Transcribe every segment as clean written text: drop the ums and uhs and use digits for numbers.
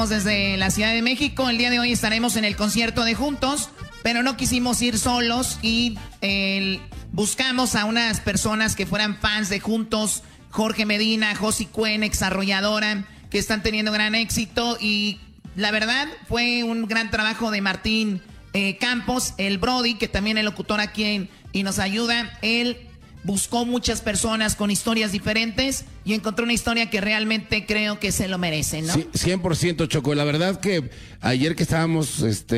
Desde la Ciudad de México, el día de hoy estaremos en el concierto de Juntos, pero no quisimos ir solos y buscamos a unas personas que fueran fans de Juntos, Jorge Medina, Josie Cuen, Exarrolladora, que están teniendo gran éxito y la verdad fue un gran trabajo de Martín Campos, el Brody, que también es locutor aquí y nos ayuda. Él buscó muchas personas con historias diferentes y encontró una historia que realmente creo que se lo merece, ¿no? Sí, 100%, Choco. La verdad que ayer que estábamos,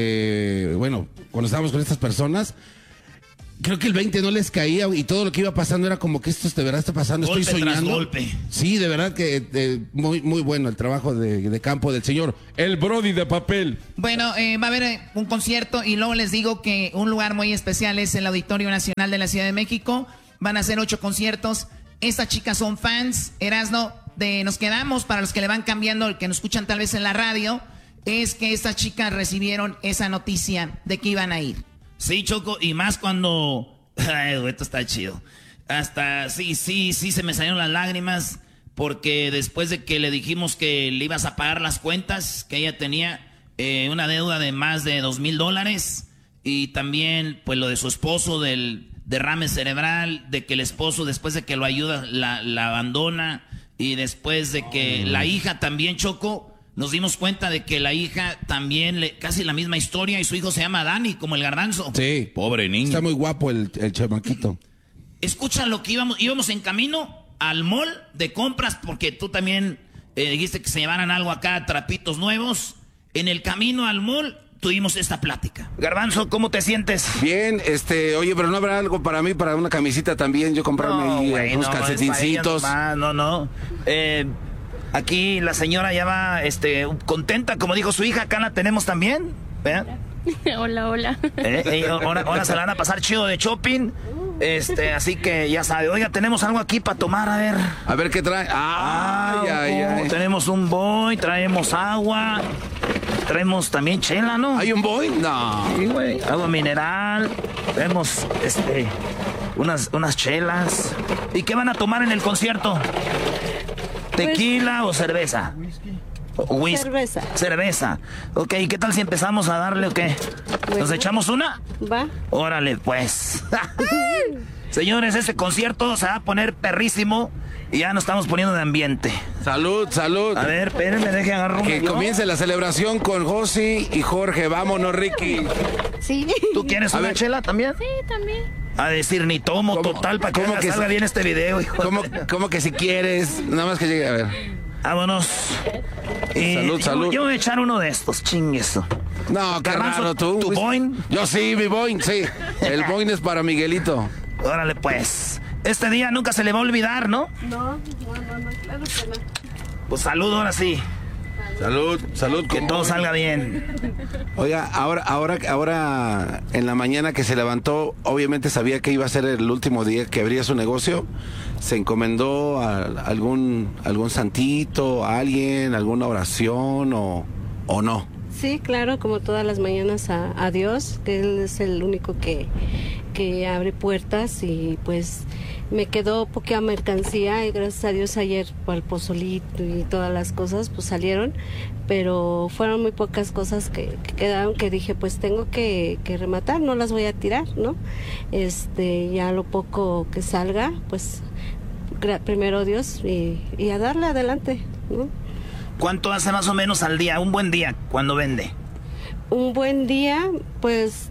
cuando estábamos con estas personas, creo que el 20 no les caía y todo lo que iba pasando era como que esto de verdad está pasando, golpe estoy soñando. Tras golpe. Sí, de verdad que muy, muy bueno el trabajo de campo del señor, el Brody de papel. Bueno, va a haber un concierto y luego les digo que un lugar muy especial es el Auditorio Nacional de la Ciudad de México. Van a ser 8 conciertos. Estas chicas son fans. Erasno, nos quedamos, para los que le van cambiando, el que nos escuchan tal vez en la radio, es que estas chicas recibieron esa noticia de que iban a ir. Sí, Choco, y más cuando... Ay, esto está chido. Hasta, sí, se me salieron las lágrimas, porque después de que le dijimos que le ibas a pagar las cuentas, que ella tenía una deuda de más de $2,000, y también, pues, lo de su esposo, del derrame cerebral, de que el esposo, después de que lo ayuda, la abandona, y después de que la hija también, Choco, nos dimos cuenta de que la hija también, casi la misma historia, y su hijo se llama Dani, como el Garbanzo. Sí. Pobre niño. Está muy guapo el chamaquito. Escucha lo que íbamos en camino al mall de compras, porque tú también dijiste que se llevaran algo acá, trapitos nuevos. En el camino al mall tuvimos esta plática. Garbanzo, ¿cómo te sientes? Bien, oye, pero no habrá algo para mí, para una camisita también, yo comprarme unos calcetincitos. No. Aquí la señora ya va, contenta, como dijo su hija, acá la tenemos también. Hola. Ahora se la van a pasar chido de shopping. Así que ya sabe. Oiga, tenemos algo aquí para tomar, a ver. A ver qué trae. Ay. Tenemos un boy, traemos agua. Traemos también chela, ¿no? ¿Hay un boy? No. Sí, güey. Agua mineral. Tenemos, unas chelas. ¿Y qué van a tomar en el concierto? ¿Tequila o cerveza? Whisky. Cerveza. Ok, ¿y qué tal si empezamos a darle o qué? Bueno. ¿Nos echamos una? Va. Órale, pues. Señores, este concierto se va a poner perrísimo y ya nos estamos poniendo de ambiente. Salud. A ver, espérenme, deje agarrar un... Que comience la celebración con Josie y Jorge. Vámonos, Ricky. Sí. ¿Tú quieres una chela también? Sí, también. A decir, ni tomo, total, para que salga bien este video, hijo. ¿Cómo que si quieres? Nada más que llegue, a ver. Vámonos. Salud. Yo voy a echar uno de estos, chingues. No, qué raro, tú. ¿Tu Boing? Yo sí, mi Boing, sí. El Boing es para Miguelito. Órale, pues. Este día nunca se le va a olvidar, ¿no? No, claro que no. Pues salud, ahora sí. Salud. Que todo salga bien. Oiga, ahora en la mañana que se levantó, obviamente sabía que iba a ser el último día que abría su negocio. ¿Se encomendó a algún santito, a alguien, alguna oración o no? Sí, claro, como todas las mañanas a Dios, que Él es el único que abre puertas, y pues me quedó poca mercancía y gracias a Dios ayer al pozolito y todas las cosas pues salieron, pero fueron muy pocas cosas que quedaron, que dije pues tengo que rematar, no las voy a tirar, ¿no? Ya lo poco que salga, pues primero Dios y a darle adelante, ¿no? ¿Cuánto hace más o menos al día, un buen día, cuando vende? Un buen día, pues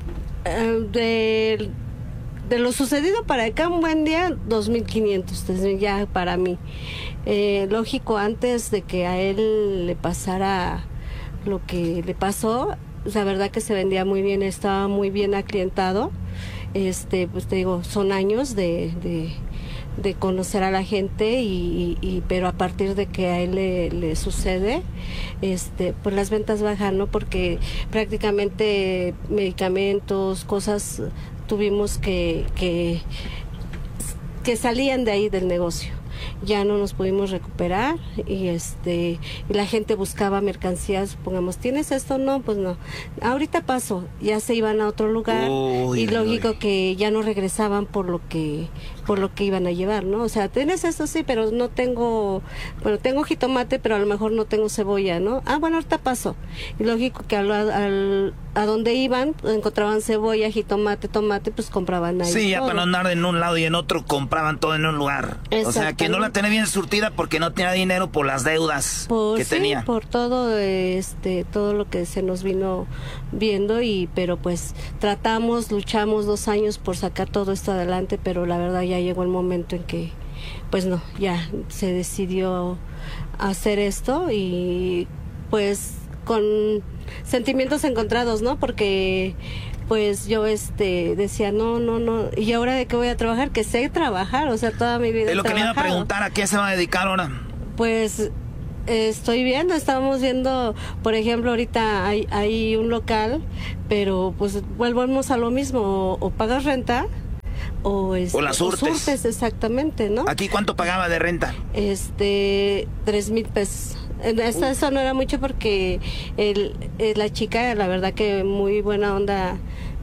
de lo sucedido para acá, un buen día, 2,500, ya para mí. Lógico, antes de que a él le pasara lo que le pasó, la verdad que se vendía muy bien, estaba muy bien aclientado. Pues te digo, son años de conocer a la gente pero a partir de que a él le sucede, pues las ventas bajan, ¿no? Porque prácticamente medicamentos, cosas tuvimos que salían de ahí del negocio. Ya no nos pudimos recuperar y la gente buscaba mercancías, supongamos, ¿tienes esto? No, pues no. Ahorita paso, ya se iban a otro lugar y lógico que ya no regresaban por lo que por lo que iban a llevar, ¿no? O sea, tienes esto sí, pero no tengo, bueno, tengo jitomate, pero a lo mejor no tengo cebolla, ¿no? Ah, bueno, ahorita paso. Y lógico que a donde iban, encontraban cebolla, jitomate, tomate, pues compraban ahí. Sí, ya todo. para no andar en un lado y en otro, compraban todo en un lugar. O sea, que no la tenía bien surtida porque no tenía dinero por las deudas que tenía. Por todo, todo lo que se nos vino viendo, pero pues tratamos, luchamos 2 años por sacar todo esto adelante, pero la verdad ya llegó el momento en que, pues no, ya se decidió hacer esto y pues con sentimientos encontrados, ¿no? Porque pues yo decía, no, y ahora de qué voy a trabajar, que sé trabajar, o sea, toda mi vida es lo que me iba a preguntar, ¿a qué se va a dedicar ahora? Pues estamos viendo, por ejemplo, ahorita hay un local, pero pues volvemos a lo mismo, o pagas renta, o las surtes. O surtes, exactamente, ¿no? ¿Aquí cuánto pagaba de renta? 3,000 pesos. Eso no era mucho porque la chica, la verdad que muy buena onda,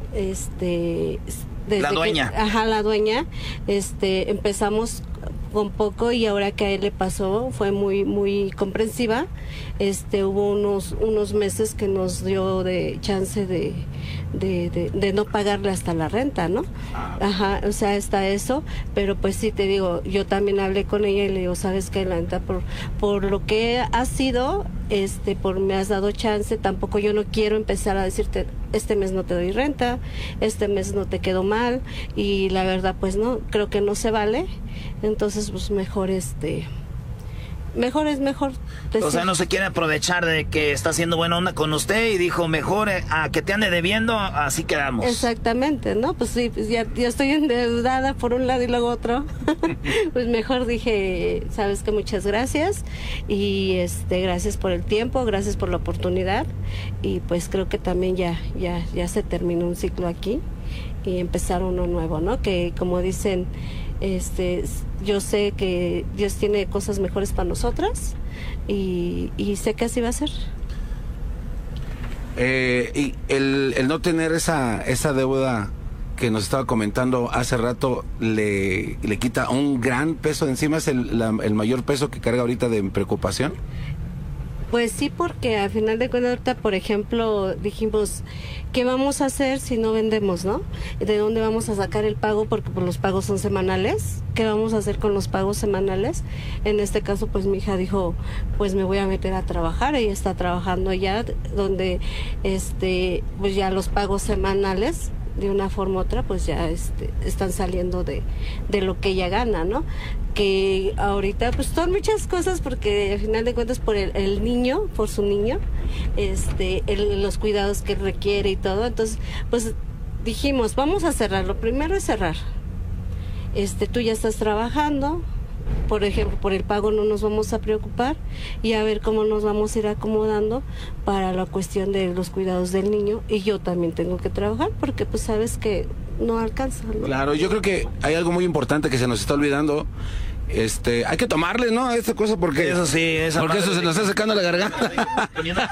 la dueña. La dueña, empezamos con poco y ahora que a él le pasó fue muy muy comprensiva. Hubo unos meses que nos dio de chance de no pagarle hasta la renta, ¿no? Ajá, o sea, está eso, pero pues sí te digo, yo también hablé con ella y le digo, sabes que la neta por lo que ha sido, me has dado chance, tampoco yo no quiero empezar a decirte, este mes no te doy renta, este mes no te quedó mal, y la verdad pues no, creo que no se vale, entonces pues mejor mejor es mejor decir. O sea, no se quiere aprovechar de que está haciendo buena onda con usted y dijo, mejor a que te ande debiendo, así quedamos. Exactamente, ¿no? Pues sí, pues ya estoy endeudada por un lado y luego otro. Pues mejor dije, sabes que muchas gracias y gracias por el tiempo, gracias por la oportunidad y pues creo que también ya se terminó un ciclo aquí y empezar uno nuevo, ¿no? Que como dicen, yo sé que Dios tiene cosas mejores para nosotras y sé que así va a ser. Y el no tener esa deuda que nos estaba comentando hace rato le quita un gran peso de encima, es el mayor peso que carga ahorita de preocupación. Pues sí, porque al final de cuentas ahorita, por ejemplo, dijimos, ¿qué vamos a hacer si no vendemos, no? ¿De dónde vamos a sacar el pago? Porque pues, los pagos son semanales. ¿Qué vamos a hacer con los pagos semanales? En este caso, pues mi hija dijo, pues me voy a meter a trabajar. Ella está trabajando ya, donde pues ya los pagos semanales, de una forma u otra, pues ya están saliendo de lo que ella gana, ¿no? Que ahorita pues son muchas cosas porque al final de cuentas por el niño, por su niño, los cuidados que requiere y todo, entonces pues dijimos, vamos a cerrar, lo primero es cerrar. Tú ya estás trabajando, por ejemplo, por el pago no nos vamos a preocupar y a ver cómo nos vamos a ir acomodando para la cuestión de los cuidados del niño, y yo también tengo que trabajar porque pues sabes que no alcanza, ¿no? Claro, yo creo que hay algo muy importante que se nos está olvidando. Hay que tomarle, ¿no? A esta cosa porque eso sí, porque eso se nos está secando la garganta.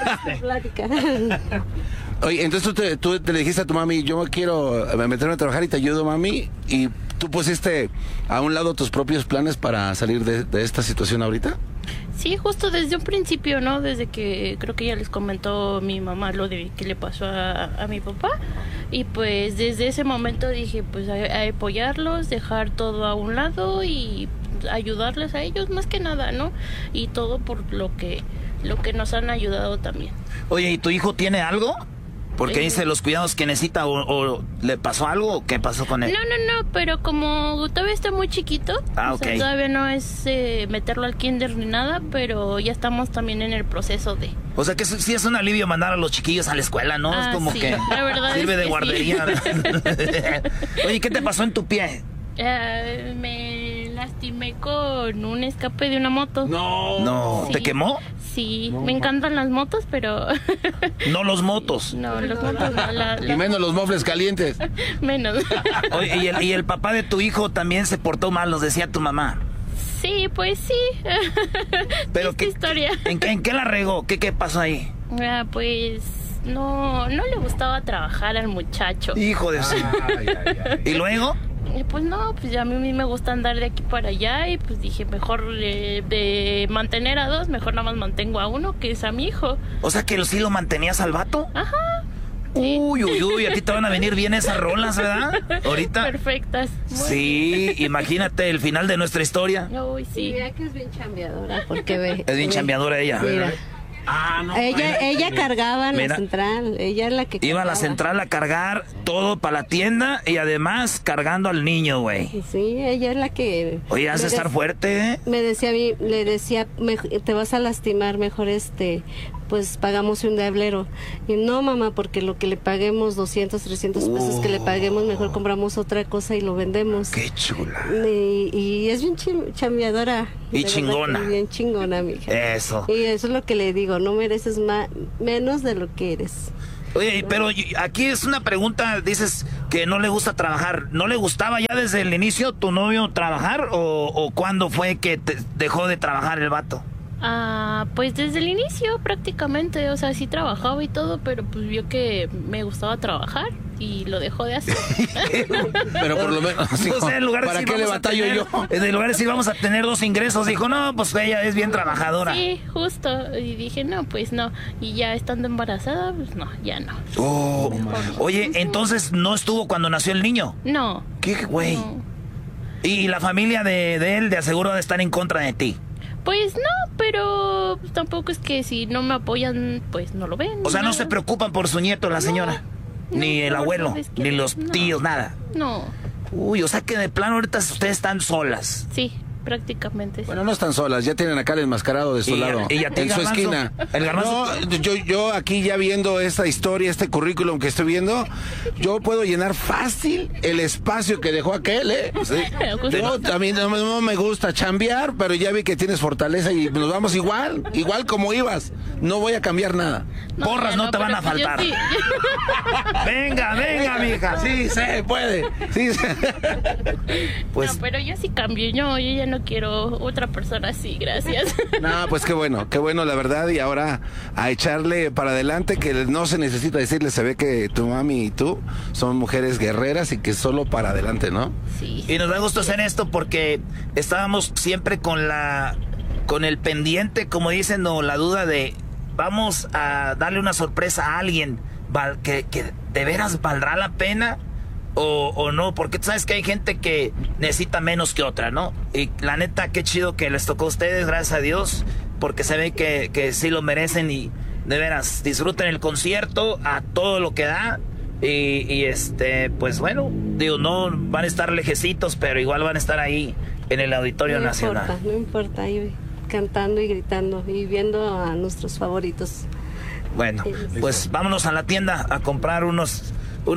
Oye, entonces tú te le dijiste a tu mami, yo quiero meterme a trabajar y te ayudo, mami, y tú pusiste a un lado tus propios planes para salir de esta situación ahorita. Sí, justo desde un principio, ¿no? Desde que creo que ya les comentó mi mamá lo de que le pasó a mi papá. Y pues desde ese momento dije, pues a apoyarlos, dejar todo a un lado y ayudarles a ellos más que nada, ¿no? Y todo por lo que nos han ayudado también. Oye, ¿y tu hijo tiene algo? Porque dice los cuidados que necesita o le pasó algo o qué pasó con él. No, pero como todavía está muy chiquito, o sea, todavía no es meterlo al kinder ni nada, pero ya estamos también en el proceso de... O sea que sí es un alivio mandar a los chiquillos a la escuela, ¿no? Es como sí, que la verdad sirve es de que guardería. Sí. Oye, ¿qué te pasó en tu pie? Me lastimé con un escape de una moto. No. Sí. ¿Te quemó? Sí, me encantan las motos, pero... No los motos. No, los motos no. Y menos los mofles calientes. Menos. Oye, ¿y el papá de tu hijo también se portó mal, nos decía tu mamá? Sí, pues sí. Pero ¿qué historia? ¿En qué la regó? ¿Qué pasó ahí? Pues... No le gustaba trabajar al muchacho. Hijo de... ¿Y luego? Y pues no, pues ya a mí me gusta andar de aquí para allá y pues dije, mejor de mantener a 2, mejor nada más mantengo a 1, que es a mi hijo. O sea que sí lo mantenías al vato. Ajá. Uy, a ti te van a venir bien esas rolas, ¿verdad? Ahorita. Perfectas. Sí, imagínate el final de nuestra historia. Uy, sí. Mira que es bien chambeadora, porque ve. Es bien chambeadora ella. Mira. No. Ella cargaba en la central, ella es la que iba a la central a cargar todo para la tienda y además cargando al niño, güey. Sí, ella es la que... Oye, has de estar fuerte, ¿eh? Me decía a mí, le decía, te vas a lastimar, mejor pues pagamos un tablero. Y no, mamá, porque lo que le paguemos, 200, 300 pesos que le paguemos, mejor compramos otra cosa y lo vendemos. Qué chula. Y es bien chambeadora. Y chingona. Bien chingona, mija. Eso. Y eso es lo que le digo, no mereces menos de lo que eres. Oye, pero aquí es una pregunta, dices que no le gusta trabajar. ¿No le gustaba ya desde el inicio tu novio trabajar o cuándo fue que dejó de trabajar el vato? Pues desde el inicio prácticamente, o sea, sí trabajaba y todo, pero pues vio que me gustaba trabajar y lo dejó de hacer. Pero por lo menos, o sea, en lugar de ¿para decir, qué le batallo yo? En lugar de decir vamos a tener 2 ingresos, dijo, no, pues ella es bien trabajadora. Sí, justo. Y dije, no, pues no. Y ya estando embarazada, pues no, ya no. Oye, entonces no estuvo cuando nació el niño. No. ¿Qué güey? No. Y la familia de él de aseguro de estar en contra de ti. Pues no, pero tampoco es que si no me apoyan, pues no lo ven. O sea, no se preocupan por su nieto, la señora. Ni el abuelo, ni los tíos, nada. No. Uy, o sea que de plano ahorita ustedes están solas. Sí, prácticamente sí. Bueno, no están solas, ya tienen acá el enmascarado de su lado. ¿Y a ti, en su Garbanzo? esquina. El Garbanzo. No, yo aquí ya viendo esta historia, este currículum que estoy viendo, yo puedo llenar fácil el espacio que dejó aquel, ¿eh? Sí. Yo también no me gusta chambear, pero ya vi que tienes fortaleza y nos vamos igual como ibas. No voy a cambiar nada. Porras no te van a faltar. Sí. Venga, mija. Sí, se puede. Sí, Pues no, pero yo sí cambio. Yo ya no quiero otra persona así, gracias. no, pues qué bueno, la verdad. Y ahora a echarle para adelante, que no se necesita decirle, se ve que tu mami y tú son mujeres guerreras y que solo para adelante, ¿no? Sí. Y nos da gusto hacer esto porque estábamos siempre con el pendiente, como dicen, o la duda de vamos a darle una sorpresa a alguien que de veras valdrá la pena o no, porque tú sabes que hay gente que necesita menos que otra, ¿no? Y la neta, qué chido que les tocó a ustedes, gracias a Dios, porque se ve que sí lo merecen y de veras disfruten el concierto a todo lo que da. Y pues bueno, digo, no van a estar lejecitos, pero igual van a estar ahí en el Auditorio Nacional. No importa, ahí cantando y gritando y viendo a nuestros favoritos. Bueno, pues vámonos a la tienda a comprar unos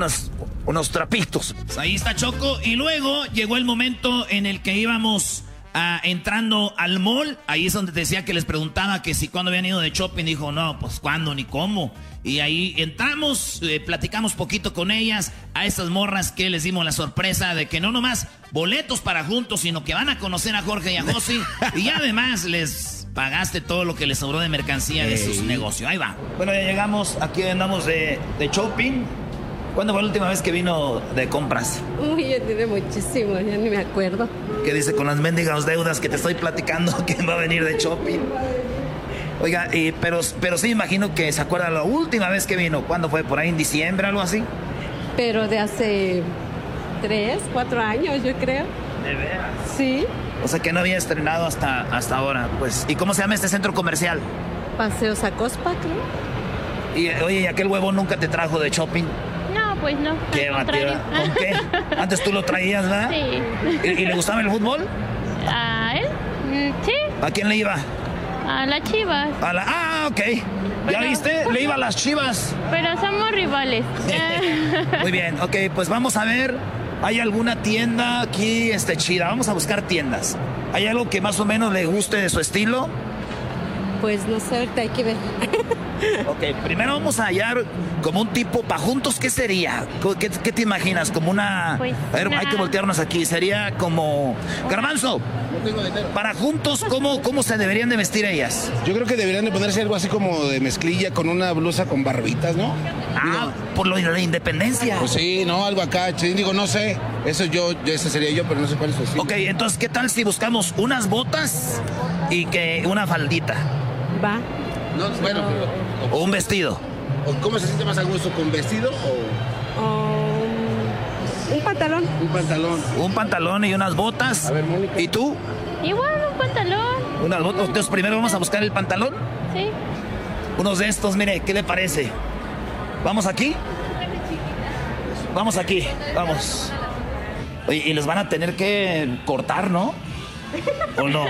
trapitos. Ahí está Choco. Y luego llegó el momento en el que íbamos entrando al mall. Ahí es donde te decía que les preguntaba que si cuándo habían ido de shopping. Dijo, no, pues cuándo ni cómo. Y ahí entramos, platicamos poquito con ellas, a estas morras que les dimos la sorpresa de que no nomás boletos para juntos, sino que van a conocer a Jorge y a Josi. Y además les pagaste todo lo que les sobró de mercancía de sus negocios. Ahí va. Bueno, ya llegamos, aquí andamos de shopping. ¿Cuándo fue la última vez que vino de compras? Uy, ya tiene muchísimo, ya ni me acuerdo. ¿Qué dice con las mendigas deudas que te estoy platicando que va a venir de shopping? Oiga, pero sí me imagino que se acuerda la última vez que vino. ¿Cuándo fue? ¿Por ahí en diciembre, algo así? Pero de hace 3, 4 años, yo creo. ¿De veras? Sí. O sea que no había estrenado hasta ahora, pues. ¿Y cómo se llama este centro comercial? Paseo Sacospa, creo. Y oye, ¿y aquel huevo nunca te trajo de shopping? No, pues no. ¿Qué batida? ¿Con qué? Antes tú lo traías, ¿verdad? Sí. ¿Y le gustaba el fútbol? ¿A él? Sí. ¿A quién le iba? A las Chivas. Ok. ¿Ya viste? Le iba a las Chivas. Pero somos rivales. Muy bien, ok, pues vamos a ver. ¿Hay alguna tienda aquí chida? Vamos a buscar tiendas. ¿Hay algo que más o menos le guste de su estilo? Pues no sé, ahorita hay que ver. Ok, primero vamos a hallar como un tipo para juntos, ¿qué sería? ¿Qué te imaginas? Como una... Pues, a ver, hay que voltearnos aquí. Sería como... Garbanzo, para juntos, ¿cómo se deberían de vestir ellas? Yo creo que deberían de ponerse algo así como de mezclilla con una blusa con barbitas, ¿no? Por lo de la independencia. Pues sí, no, algo acá. Digo, no sé. Ese sería yo, pero no sé cuál es su estilo. Ok, entonces, ¿qué tal si buscamos unas botas y que una faldita? Va. No, bueno, O un vestido. ¿Cómo se siente más a gusto? ¿Con vestido Un pantalón. un pantalón? Un pantalón y unas botas. A ver, Mónica. ¿Y tú? Igual un pantalón. Unas botas. Entonces, primero vamos a buscar el pantalón. Sí. Unos de estos, mire, ¿qué le parece? ¿Vamos aquí? Vamos aquí, vamos. Oye, y les van a tener que cortar, ¿no? ¿O no?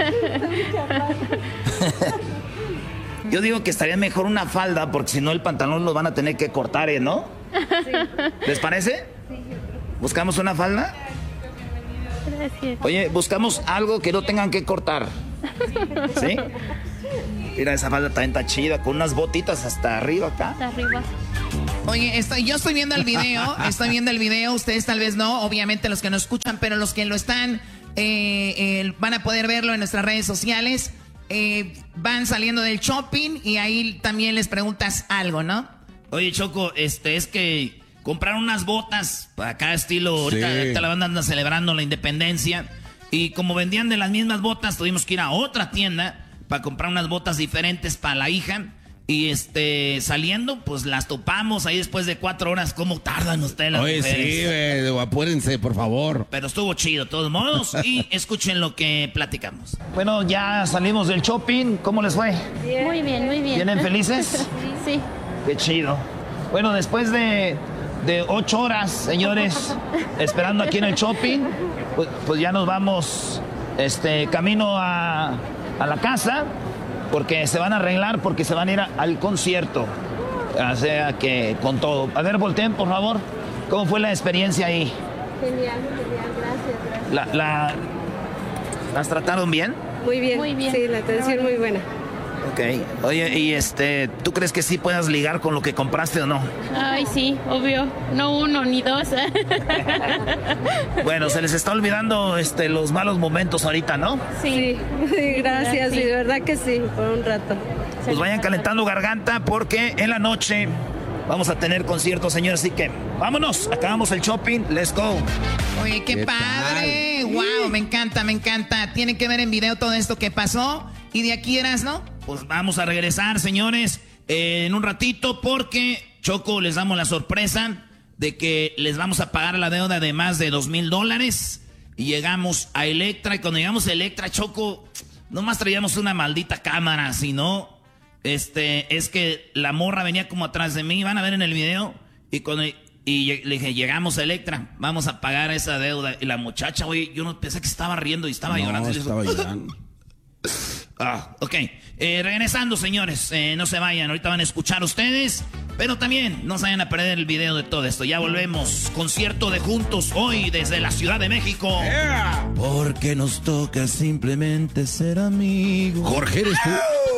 Yo digo que estaría mejor una falda, porque si no el pantalón lo van a tener que cortar, ¿no? Sí. ¿Les parece? ¿Buscamos una falda? Gracias. Oye, buscamos algo que no tengan que cortar. ¿Sí? Mira, esa falda también está chida, con unas botitas hasta arriba acá. Hasta arriba. Oye, yo estoy viendo el video, ustedes tal vez no, obviamente los que nos escuchan, pero los que lo están van a poder verlo en nuestras redes sociales. Van saliendo del shopping y ahí también les preguntas algo, ¿no? Oye, Choco, es que compraron unas botas para acá estilo, ahorita la banda anda celebrando la independencia, y como vendían de las mismas botas, tuvimos que ir a otra tienda para comprar unas botas diferentes para la hija. Y saliendo, pues las topamos ahí después de 4 horas. ¿Cómo tardan ustedes las mujeres? Sí, apúrense, por favor. Pero estuvo chido, de todos modos. Y escuchen lo que platicamos. Bueno, ya salimos del shopping. ¿Cómo les fue? Bien. Muy bien, muy bien. ¿Vienen felices? Sí. Qué chido. Bueno, después de 8 horas, señores, esperando aquí en el shopping, pues ya nos vamos camino a la casa. Porque se van a arreglar, porque se van a ir al concierto. O sea que con todo. A ver, volteen, por favor. ¿Cómo fue la experiencia ahí? Genial, gracias. ¿Las trataron bien? Muy bien. Muy bien. Sí, la atención muy buena. Ok. Oye, y ¿tú crees que sí puedas ligar con lo que compraste o no? Ay, sí, obvio. No 1 ni 2. Bueno, se les está olvidando los malos momentos ahorita, ¿no? Sí, gracias, sí, de verdad que sí, por un rato. Pues vayan calentando garganta porque en la noche vamos a tener conciertos, señores. Así que vámonos, acabamos el shopping, let's go. Oye, qué padre. Tal? Wow, me encanta, me encanta. Tienen que ver en video todo esto que pasó. Y de aquí eras, ¿no? Pues vamos a regresar, señores, en un ratito porque, Choco, les damos la sorpresa de que les vamos a pagar la deuda de más de $2,000. Y llegamos a Electra, y cuando llegamos a Electra, Choco, nomás traíamos una maldita cámara, sino, es que la morra venía como atrás de mí, van a ver en el video, y le dije, llegamos a Electra, vamos a pagar esa deuda. Y la muchacha, oye, yo no pensé que estaba riendo y estaba llorando. Estaba llorando. Ok. Regresando, señores, no se vayan, ahorita van a escuchar ustedes, pero también no se vayan a perder el video de todo esto. Ya volvemos, concierto de Juntos hoy desde la Ciudad de México. Yeah. Porque nos toca simplemente ser amigos. Jorge, ¿eres tú?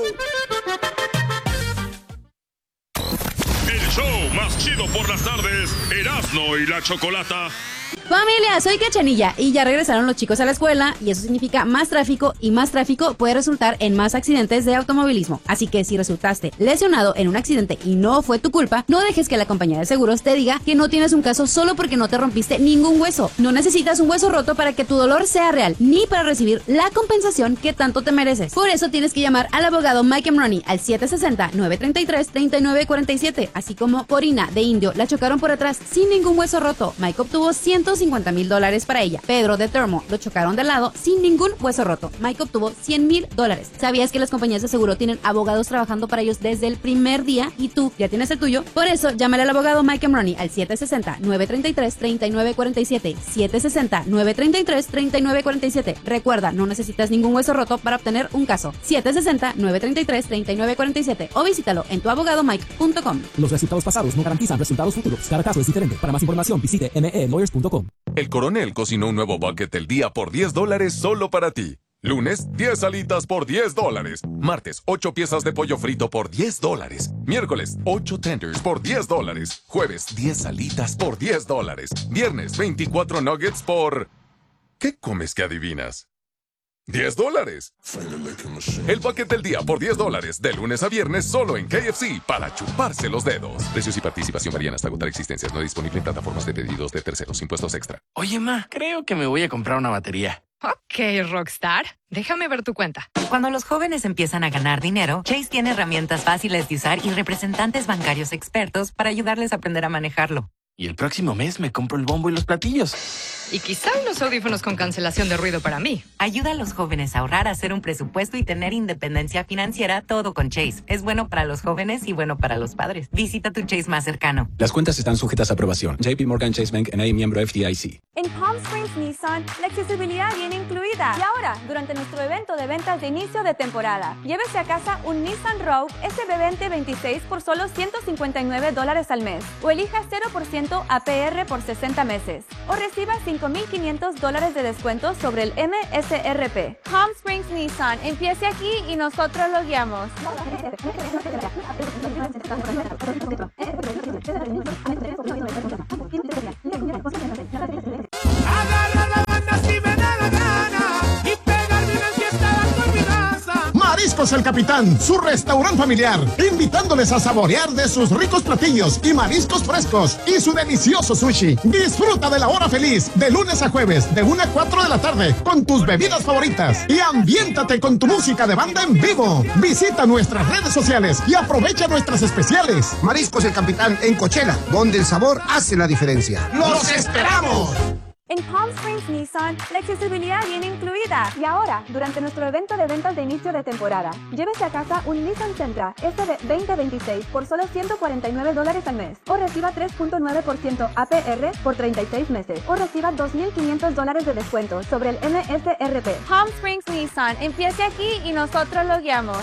El show más chido por las tardes, Erasmo y la Chocolata. Familia, soy Cachanilla y ya regresaron los chicos a la escuela y eso significa más tráfico y más tráfico puede resultar en más accidentes de automovilismo. Así que si resultaste lesionado en un accidente y no fue tu culpa, no dejes que la compañía de seguros te diga que no tienes un caso solo porque no te rompiste ningún hueso. No necesitas un hueso roto para que tu dolor sea real, ni para recibir la compensación que tanto te mereces. Por eso tienes que llamar al abogado Mike Ronnie al 760-933-3947, así como Corina de Indio la chocaron por atrás sin ningún hueso roto. Mike obtuvo $150,000 para ella. Pedro de Termo lo chocaron de lado sin ningún hueso roto. Mike obtuvo $100,000. ¿Sabías que las compañías de seguro tienen abogados trabajando para ellos desde el primer día y tú ya tienes el tuyo? Por eso, llámale al abogado Mike Ronnie al 760-933-3947. 760-933-3947. Recuerda, no necesitas ningún hueso roto para obtener un caso. 760-933-3947 o visítalo en tuabogadomike.com. Los resultados pasados no garantizan resultados futuros. Cada caso es diferente. Para más información, visite melawyers.com. El Coronel cocinó un nuevo bucket del día por $10 solo para ti. Lunes, 10 alitas por $10. Martes, 8 piezas de pollo frito por $10. Miércoles, 8 tenders por $10. Jueves, 10 alitas por $10. Viernes, 24 nuggets por... ¿Qué comes que adivinas? $10. El paquete del día por $10. De lunes a viernes solo en KFC para chuparse los dedos. Precios y participación varían hasta agotar existencias. No disponible en plataformas de pedidos de terceros. Impuestos extra. Oye, ma, creo que me voy a comprar una batería. Ok, Rockstar. Déjame ver tu cuenta. Cuando los jóvenes empiezan a ganar dinero, Chase tiene herramientas fáciles de usar y representantes bancarios expertos para ayudarles a aprender a manejarlo. Y el próximo mes me compro el bombo y los platillos. Y quizá unos audífonos con cancelación de ruido para mí. Ayuda a los jóvenes a ahorrar, a hacer un presupuesto y tener independencia financiera, todo con Chase. Es bueno para los jóvenes y bueno para los padres. Visita tu Chase más cercano. Las cuentas están sujetas a aprobación. JP Morgan Chase Bank N.A. miembro FDIC. En Palm Springs Nissan, la accesibilidad viene incluida. Y ahora, durante nuestro evento de ventas de inicio de temporada, llévese a casa un Nissan Rogue SB2026 por solo $159 al mes. O elija 0% APR por 60 meses. O reciba $5,500 de descuento sobre el MSRP. Palm Springs Nissan, empiece aquí y nosotros lo guiamos. Agarra la banda si me da la gana y pegarme una fiesta bajo mi casa. Mariscos El Capitán, su restaurante familiar, invitándoles a saborear de sus ricos platillos y mariscos frescos y su delicioso sushi. Disfruta de la hora feliz de lunes a jueves de 1 a 4 de la tarde con tus bebidas favoritas y ambiéntate con tu música de banda en vivo. Visita nuestras redes sociales y aprovecha nuestras especiales. Mariscos El Capitán en Coachella, donde el sabor hace la diferencia. ¡Los esperamos! En Palm Springs Nissan, la accesibilidad viene incluida. Y ahora, durante nuestro evento de ventas de inicio de temporada, llévese a casa un Nissan Sentra SB2026 por solo $149 al mes. O reciba 3.9% APR por 36 meses. O reciba $2,500 de descuento sobre el MSRP. Palm Springs Nissan, empiece aquí y nosotros lo guiamos.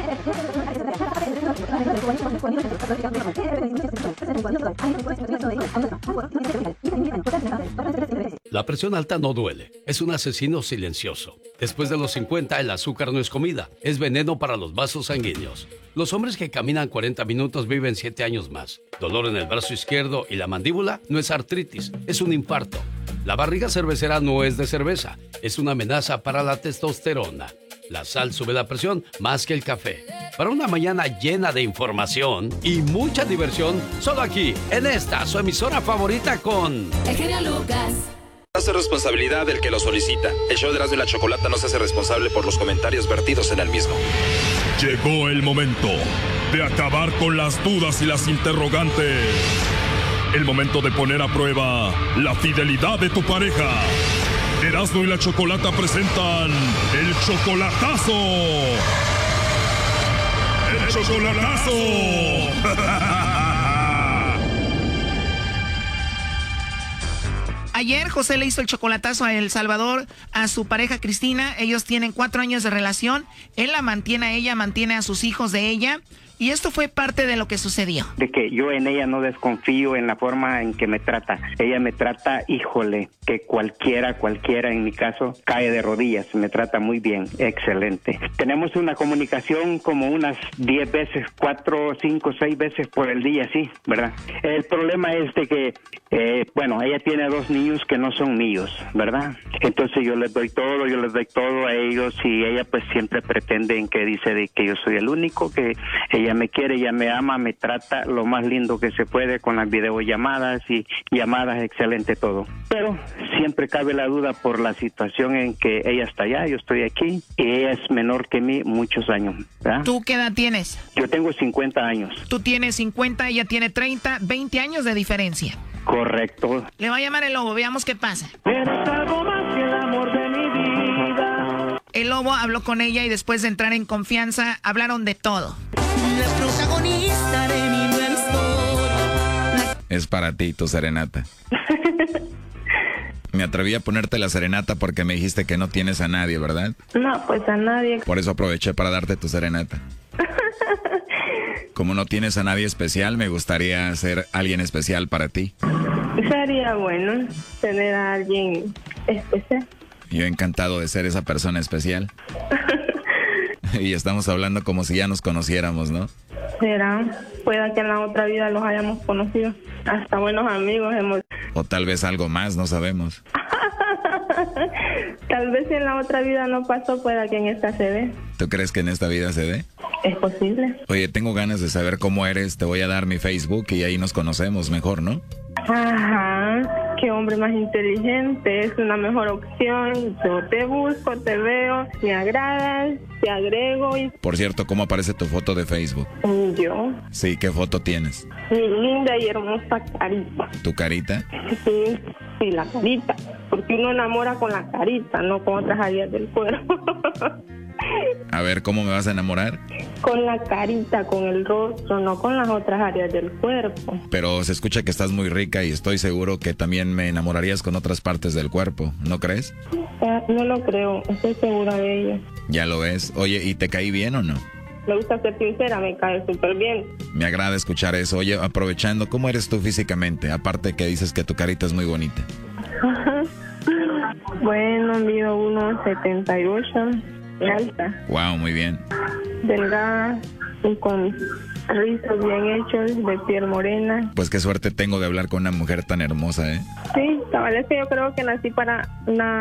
La presión alta no duele, es un asesino silencioso. Después de los 50, el azúcar no es comida, es veneno para los vasos sanguíneos. Los hombres que caminan 40 minutos viven 7 años más. Dolor en el brazo izquierdo y la mandíbula no es artritis, es un infarto. La barriga cervecera no es de cerveza, es una amenaza para la testosterona. La sal sube la presión más que el café. Para una mañana llena de información y mucha diversión, solo aquí, en esta, su emisora favorita con... El genio Lucas. Hace responsabilidad del que lo solicita. El show de Erasmo y la Chocolata no se hace responsable por los comentarios vertidos en el mismo. Llegó el momento de acabar con las dudas y las interrogantes. El momento de poner a prueba la fidelidad de tu pareja. Erasmo y la Chocolata presentan El Chocolatazo. ¡El Chocolatazo! Ayer José le hizo el chocolatazo a El Salvador, a su pareja Cristina. Ellos tienen 4 años de relación. Él la mantiene a ella, mantiene a sus hijos de ella. Y esto fue parte de lo que sucedió. De que yo en ella no desconfío en la forma en que me trata. Ella me trata, híjole, que cualquiera en mi caso, cae de rodillas. Me trata muy bien, excelente. Tenemos una comunicación como unas 10 veces, 4, 5, 6 veces por el día, sí, ¿verdad? El problema es de que, ella tiene 2 niños que no son míos, ¿verdad? Entonces yo les doy todo a ellos y ella pues siempre pretende que dice de que yo soy el único, que ella me quiere, ella me ama, me trata lo más lindo que se puede con las videollamadas y llamadas, excelente todo. Pero siempre cabe la duda por la situación en que ella está allá, yo estoy aquí y ella es menor que mí muchos años, ¿verdad? ¿Tú qué edad tienes? Yo tengo 50 años. Tú tienes 50, ella tiene 30, 20 años de diferencia. Correcto. Le va a llamar el Lobo, veamos qué pasa. Eres algo más que el amor de mi vida. El Lobo habló con ella y después de entrar en confianza, hablaron de todo. La protagonista de mi nueva historia. Es para ti tu serenata. Me atreví a ponerte la serenata porque me dijiste que no tienes a nadie, ¿verdad? No, pues a nadie. Por eso aproveché para darte tu serenata. Como no tienes a nadie especial, me gustaría ser alguien especial para ti. Sería bueno tener a alguien especial. Yo encantado de ser esa persona especial. Y estamos hablando como si ya nos conociéramos, ¿no? Será, pueda que en la otra vida los hayamos conocido. Hasta buenos amigos hemos... O tal vez algo más, no sabemos. Tal vez si en la otra vida no pasó, pueda que en esta se dé. ¿Tú crees que en esta vida se dé? Es posible. Oye, tengo ganas de saber cómo eres. Te voy a dar mi Facebook y ahí nos conocemos mejor, ¿no? Ajá, qué hombre más inteligente. Es una mejor opción. Yo te busco, te veo, me agradas, te agrego y... Por cierto, ¿cómo aparece tu foto de Facebook? Yo. Sí, ¿qué foto tienes? Mi linda y hermosa carita. ¿Tu carita? Sí, la carita. Porque uno enamora con la carita, no con otras áreas del cuerpo. A ver, ¿cómo me vas a enamorar? Con la carita, con el rostro, no con las otras áreas del cuerpo. Pero se escucha que estás muy rica y estoy seguro que también me enamorarías con otras partes del cuerpo, ¿no crees? No lo creo, estoy segura de ello. Ya lo ves. Oye, ¿y te caí bien o no? Me gusta ser sincera, me cae súper bien. Me agrada escuchar eso. Oye, aprovechando, ¿cómo eres tú físicamente? Aparte que dices que tu carita es muy bonita. Bueno, mido 1.78, alta. Wow, muy bien. Delgada y con rizos bien hechos, de piel morena. Pues qué suerte tengo de hablar con una mujer tan hermosa, ¿eh? Sí, cabal, es que yo creo que nací para una